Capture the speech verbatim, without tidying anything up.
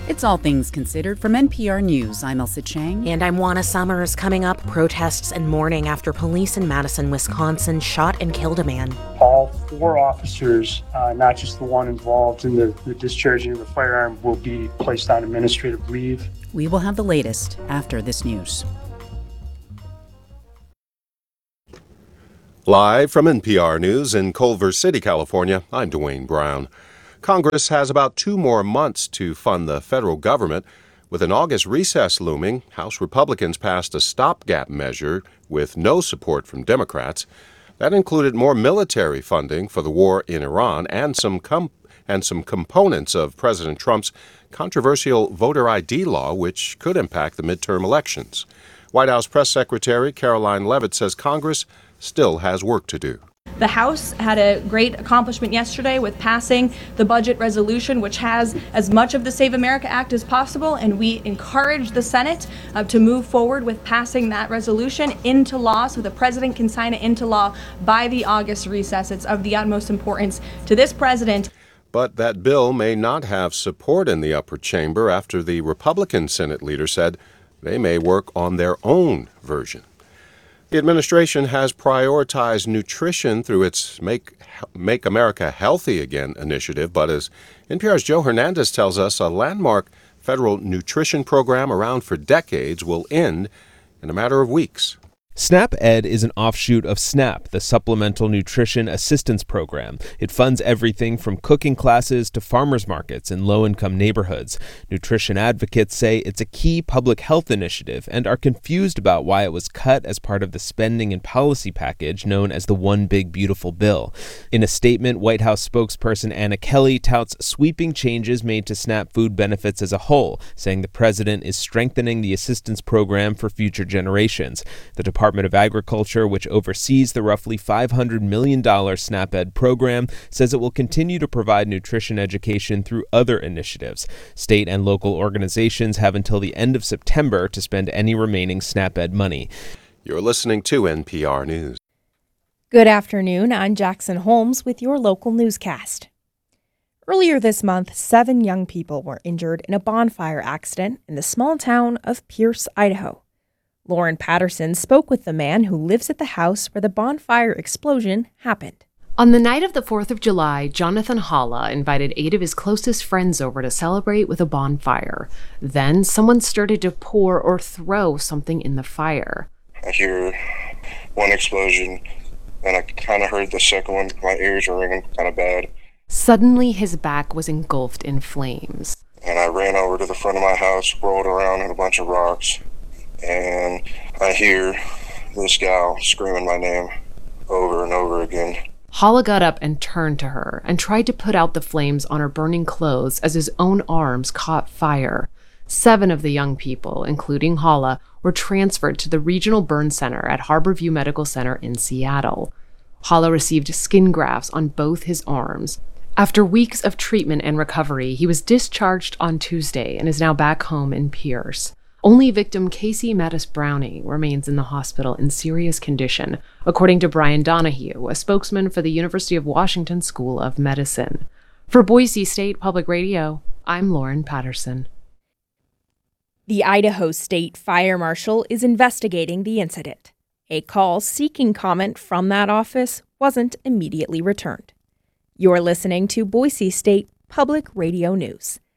It's All Things Considered from N P R News. I'm Elsa Chang. And I'm Juana Summers. Coming up, protests and mourning after police in Madison, Wisconsin shot and killed a man. All four officers, uh, not just the one involved in the, the discharging of the firearm, will be placed on administrative leave. We will have the latest after this news. Live from N P R News in Culver City, California, I'm Dwayne Brown. Congress has about two more months to fund the federal government. With an August recess looming, House Republicans passed a stopgap measure with no support from Democrats. That included more military funding for the war in Iran and some com- and some components of President Trump's controversial voter I D law, which could impact the midterm elections. White House Press Secretary Caroline Leavitt says Congress still has work to do. The House had a great accomplishment yesterday with passing the budget resolution, which has as much of the Save America Act as possible, and we encourage the Senate uh, to move forward with passing that resolution into law so the president can sign it into law by the August recess. It's of the utmost importance to this president. But that bill may not have support in the upper chamber after the Republican Senate leader said they may work on their own version. The administration has prioritized nutrition through its Make, Make America Healthy Again initiative, but as N P R's Joe Hernandez tells us, a landmark federal nutrition program around for decades will end in a matter of weeks. SNAP-Ed is an offshoot of SNAP, the Supplemental Nutrition Assistance Program. It funds everything from cooking classes to farmers markets in low-income neighborhoods. Nutrition advocates say it's a key public health initiative and are confused about why it was cut as part of the spending and policy package known as the One Big Beautiful Bill. In a statement, White House spokesperson Anna Kelly touts sweeping changes made to SNAP food benefits as a whole, saying the president is strengthening the assistance program for future generations. The Department of Agriculture, which oversees the roughly five hundred million dollars SNAP-Ed program, says it will continue to provide nutrition education through other initiatives. State and local organizations have until the end of September to spend any remaining SNAP-Ed money. You're listening to N P R News. Good afternoon. I'm Jackson Holmes with your local newscast. Earlier this month, seven young people were injured in a bonfire accident in the small town of Pierce, Idaho. Lauren Patterson spoke with the man who lives at the house where the bonfire explosion happened. On the night of the fourth of July, Jonathan Holla invited eight of his closest friends over to celebrate with a bonfire. Then someone started to pour or throw something in the fire. I hear one explosion, and I kind of heard the second one. My ears were ringing kind of bad. Suddenly, his back was engulfed in flames. And I ran over to the front of my house, rolled around in a bunch of rocks, and I hear this gal screaming my name over and over again. Holla got up and turned to her and tried to put out the flames on her burning clothes as his own arms caught fire. Seven of the young people, including Holla, were transferred to the Regional Burn Center at Harborview Medical Center in Seattle. Holla received skin grafts on both his arms. After weeks of treatment and recovery, he was discharged on Tuesday and is now back home in Pierce. Only victim Casey Mattis Browning remains in the hospital in serious condition, according to Brian Donahue, a spokesman for the University of Washington School of Medicine. For Boise State Public Radio, I'm Lauren Patterson. The Idaho State Fire Marshal is investigating the incident. A call seeking comment from that office wasn't immediately returned. You're listening to Boise State Public Radio News.